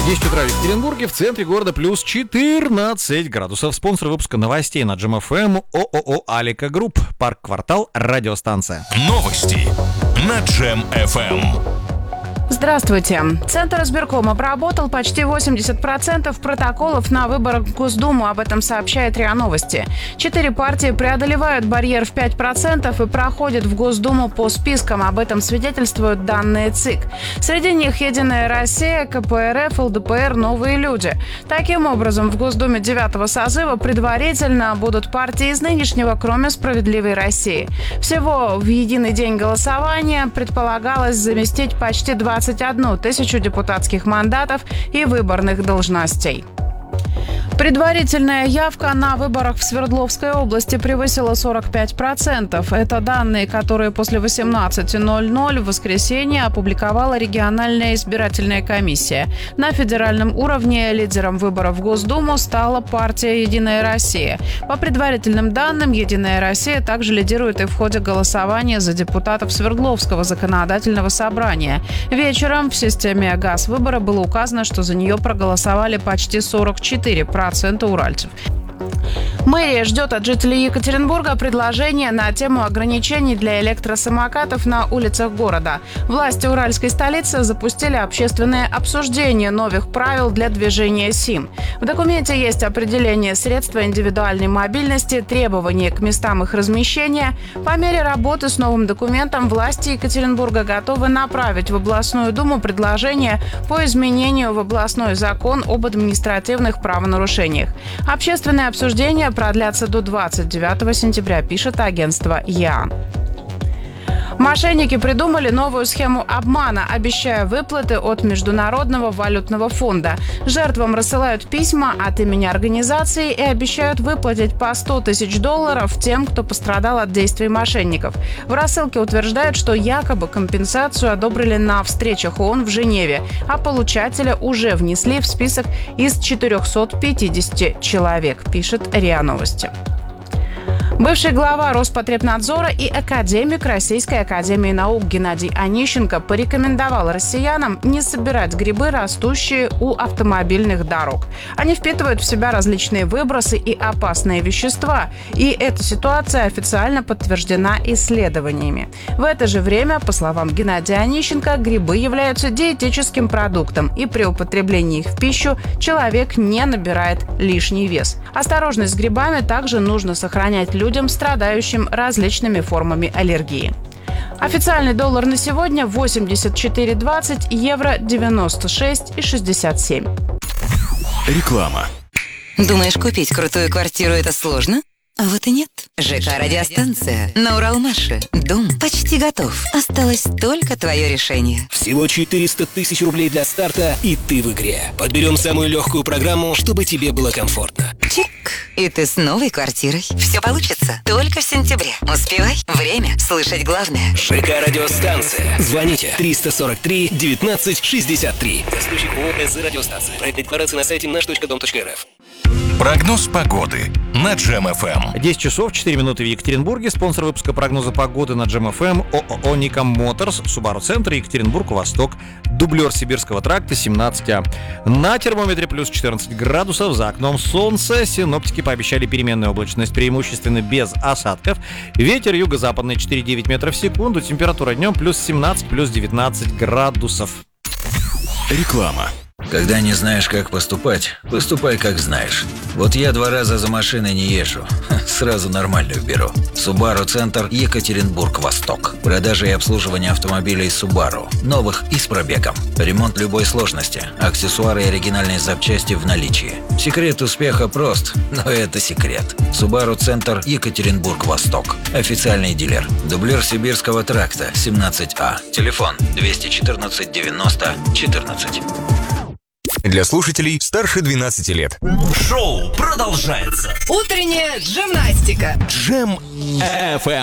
10 утра в Екатеринбурге, в центре города плюс 14 градусов. Спонсор выпуска новостей на Джем ФМ ООО «Алика Групп». Парк-квартал, радиостанция. Новости на Джем ФМ. Здравствуйте. Центр избиркома обработал почти 80% протоколов на выборах в Госдуму. Об этом сообщает РИА Новости. 4 партии преодолевают барьер в 5% и проходят в Госдуму по спискам. Об этом свидетельствуют данные ЦИК. Среди них «Единая Россия», КПРФ, ЛДПР, «Новые люди». Таким образом, в Госдуме 9-го созыва предварительно будут партии из нынешнего, кроме «Справедливой России». Всего в единый день голосования предполагалось заместить почти 21 тысячу депутатских мандатов и выборных должностей. Предварительная явка на выборах в Свердловской области превысила 45%. Это данные, которые после 18:00 в воскресенье опубликовала региональная избирательная комиссия. На федеральном уровне лидером выборов в Госдуму стала партия «Единая Россия». По предварительным данным, «Единая Россия» также лидирует и в ходе голосования за депутатов Свердловского законодательного собрания. Вечером в системе ГАЗ-выбора было указано, что за нее проголосовали почти 44% уральцев. Мэрия ждет от жителей Екатеринбурга предложения на тему ограничений для электросамокатов на улицах города. Власти уральской столицы запустили общественное обсуждение новых правил для движения СИМ. В документе есть определение средства индивидуальной мобильности, требования к местам их размещения. По мере работы с новым документом власти Екатеринбурга готовы направить в областную думу предложение по изменению в областной закон об административных правонарушениях. Общественное обсуждение продлятся до 29 сентября, пишет агентство ЯА. Мошенники придумали новую схему обмана, обещая выплаты от Международного валютного фонда. Жертвам рассылают письма от имени организации и обещают выплатить по $100 тысяч тем, кто пострадал от действий мошенников. В рассылке утверждают, что якобы компенсацию одобрили на встречах ООН в Женеве, а получателя уже внесли в список из 450 человек, пишет РИА Новости. Бывший глава Роспотребнадзора и академик Российской академии наук Геннадий Онищенко порекомендовал россиянам не собирать грибы, растущие у автомобильных дорог. Они впитывают в себя различные выбросы и опасные вещества, и эта ситуация официально подтверждена исследованиями. В это же время, по словам Геннадия Онищенко, грибы являются диетическим продуктом, и при употреблении их в пищу человек не набирает лишний вес. Осторожность с грибами также нужно сохранять людям, страдающим различными формами аллергии. Официальный доллар на сегодня 84,20, евро 96,67. Реклама. Думаешь, купить крутую квартиру – это сложно? А вот и нет. ЖК «Радиостанция» на Уралмаше. Дом почти готов. Осталось только твое решение. Всего 400 тысяч рублей для старта, и ты в игре. Подберем самую легкую программу, чтобы тебе было комфортно. Чик! И ты с новой квартирой. Все получится только в сентябре. Успевай. Время слышать главное. ЖК «Радиостанция». Звоните 343 19 63. Застройщик ООО «СЗ Радиостанция». Проект декларации на сайте наш.дом.рф. Прогноз погоды на Джем ФМ. 10 часов 4 минуты в Екатеринбурге. Спонсор выпуска прогноза погоды на Джем ФМ ООО «Ником Моторс», Subaru Центр, Екатеринбург, Восток, дублер Сибирского тракта 17А. На термометре плюс 14 градусов, за окном солнце. Синоптики пообещали переменную облачность, преимущественно без осадков. Ветер юго-западный 4,9 метров в секунду. Температура днем плюс 17, плюс 19 градусов. Реклама. Когда не знаешь, как поступать, поступай, как знаешь. Вот я 2 раза за машиной не езжу. Сразу нормальную беру. Subaru Центр, Екатеринбург, Восток. Продажа и обслуживание автомобилей Subaru. Новых и с пробегом. Ремонт любой сложности. Аксессуары и оригинальные запчасти в наличии. Секрет успеха прост, но это секрет. Subaru Центр, Екатеринбург, Восток. Официальный дилер. Дублер Сибирского тракта 17А. Телефон 214 90 14. Для слушателей старше 12 лет. Шоу продолжается. Утренняя джимнастика. Джем ФМ.